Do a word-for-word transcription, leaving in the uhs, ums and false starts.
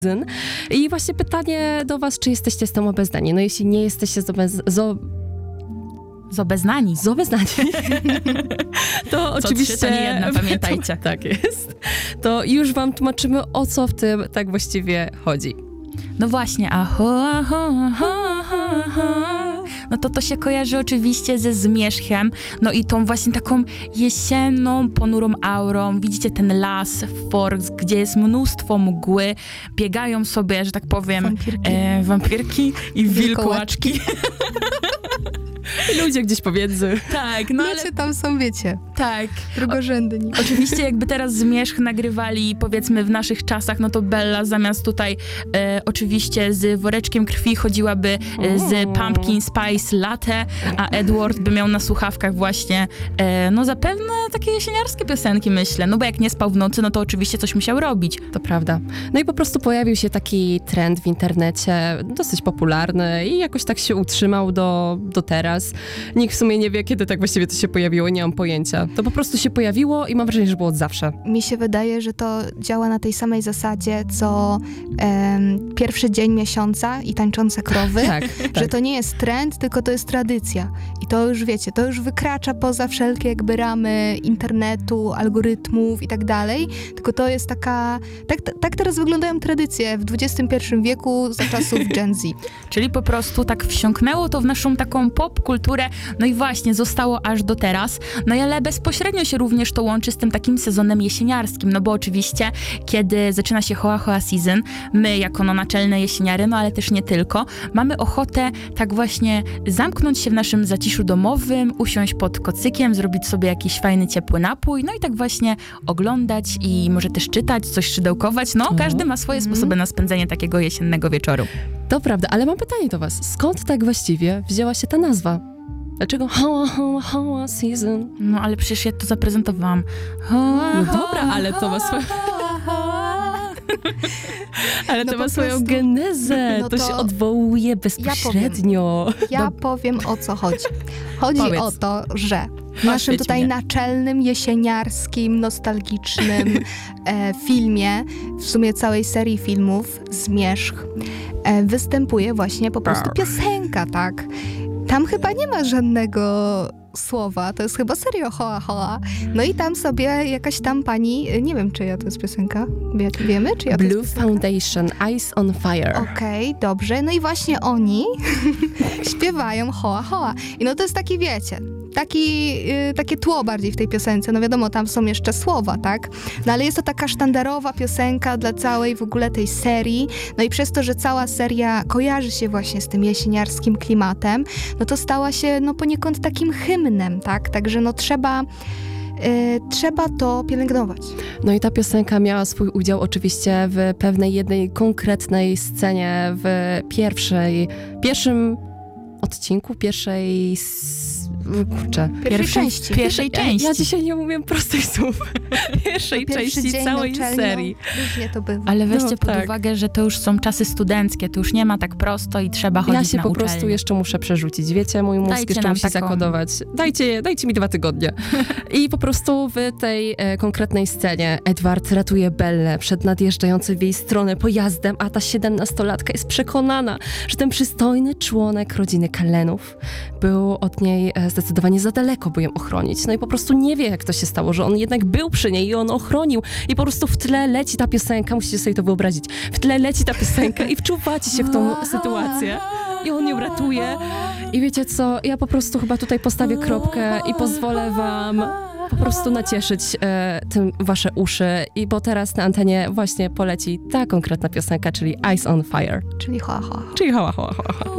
I właśnie pytanie do was, czy jesteście z tym obeznani? No jeśli nie jesteście z obez... Z Zobeznani. Zobeznani. To co oczywiście... trzy to nie jedna, pamiętajcie. To, tak jest. To już wam tłumaczymy, o co w tym tak właściwie chodzi. No właśnie, aho, aho, aho, aho, aho. No to to się kojarzy oczywiście ze zmierzchem, no i tą właśnie taką jesienną, ponurą aurą. Widzicie ten las, forest, gdzie jest mnóstwo mgły, biegają sobie, że tak powiem, Wampirki, e, wampirki i wilkołaczki. Ludzie gdzieś pomiędzy. Tak, no ale... Ludzie tam są, wiecie, Tak. drugorzędni. Oczywiście jakby teraz Zmierzch nagrywali, powiedzmy w naszych czasach, no to Bella zamiast tutaj e, oczywiście z woreczkiem krwi chodziłaby e, z Pumpkin Spice Latte, a Edward by miał na słuchawkach właśnie, e, no zapewne takie jesieniarskie piosenki, myślę. No bo jak nie spał w nocy, no to oczywiście coś musiał robić. To prawda. No i po prostu pojawił się taki trend w internecie, dosyć popularny i jakoś tak się utrzymał do, do teraz. Nikt w sumie nie wie, kiedy tak właściwie to się pojawiło, nie mam pojęcia. To po prostu się pojawiło i mam wrażenie, że było od zawsze. Mi się wydaje, że to działa na tej samej zasadzie, co em, pierwszy dzień miesiąca i tańczące krowy. Tak, Że tak. to nie jest trend, tylko to jest tradycja. I to już wiecie, to już wykracza poza wszelkie jakby ramy internetu, algorytmów i tak dalej. Tylko to jest taka... Tak, tak teraz wyglądają tradycje w dwudziestym pierwszym wieku za czasów Gen Z. Czyli po prostu tak wsiąknęło to w naszą taką popkulturę, no i właśnie zostało aż do teraz. No i ale bezpośrednio się również to łączy z tym takim sezonem jesieniarskim, no bo oczywiście, kiedy zaczyna się Hoa Hoa Season, my jako no naczelne jesieniary, no ale też nie tylko, mamy ochotę tak właśnie zamknąć się w naszym zaciszu domowym, usiąść pod kocykiem, zrobić sobie jakiś fajny, ciepły napój, no i tak właśnie oglądać i może też czytać, coś szydełkować. No, każdy ma swoje sposoby na spędzenie takiego jesiennego wieczoru. To prawda, ale mam pytanie do was. Skąd tak właściwie wzięła się ta nazwa? Dlaczego Hoa Hoa Hoa Season? No, ale przecież ja to zaprezentowałam. No dobra, ale to ma swoją... Ale No to po ma swoją prostu- genezę. no to, to się odwołuje bezpośrednio. Ja powiem, o co chodzi. Chodzi Powiedz. o to, że w naszym Oświeć tutaj mnie. naczelnym, jesieniarskim, nostalgicznym e, filmie, w sumie całej serii filmów Zmierzch, e, występuje właśnie po prostu piosenka, tak? Tam chyba nie ma żadnego słowa, to jest chyba serio Hoa Hoa. No i tam sobie jakaś tam pani, nie wiem czyja to jest piosenka, Wie, wiemy czyja to jest Blue piosenka? Foundation, Eyes on Fire. Okej, dobrze. No i właśnie oni śpiewają Hoa Hoa. I no to jest taki, wiecie, taki, y, takie tło bardziej w tej piosence. No wiadomo, tam są jeszcze słowa, tak? No ale jest to taka sztandarowa piosenka dla całej w ogóle tej serii. No i przez to, że cała seria kojarzy się właśnie z tym jesieniarskim klimatem, no to stała się no poniekąd takim hymnem, tak? Także no trzeba... Y, trzeba to pielęgnować. No i ta piosenka miała swój udział oczywiście w pewnej jednej konkretnej scenie w pierwszej, pierwszym odcinku, pierwszej... s- Kurczę. Pierwszej części. Pierwszej Ja, części. ja dzisiaj nie umiem prostych słów. Pierwszej Pierwszy części dzień całej uczelnią, serii. Różnie to bywa. Ale weźcie No, pod tak. uwagę, że to już są czasy studenckie, to już nie ma tak prosto i trzeba chodzić Ja się na po uczelnię. prostu jeszcze muszę przerzucić. Wiecie, mój mózg Dajcie jeszcze nam musi taką- zakodować. Dajcie, dajcie mi dwa tygodnie. I po prostu w tej e, konkretnej scenie Edward ratuje Bellę przed nadjeżdżającym w jej stronę pojazdem, a ta siedemnastolatka jest przekonana, że ten przystojny członek rodziny Cullenów był od niej e, zdecydowanie za daleko, by ją ochronić. No i po prostu nie wie, jak to się stało, że on jednak był przy niej i on ochronił. I po prostu w tle leci ta piosenka, musicie sobie to wyobrazić. W tle leci ta piosenka i wczuwacie się w tą sytuację. I on ją ratuje. I wiecie co, ja po prostu chyba tutaj postawię kropkę i pozwolę wam po prostu nacieszyć e, tym wasze uszy. I bo teraz na antenie właśnie poleci ta konkretna piosenka, czyli Eyes on Fire. Czyli Hoa Hoa. Czyli hała, hała, hała.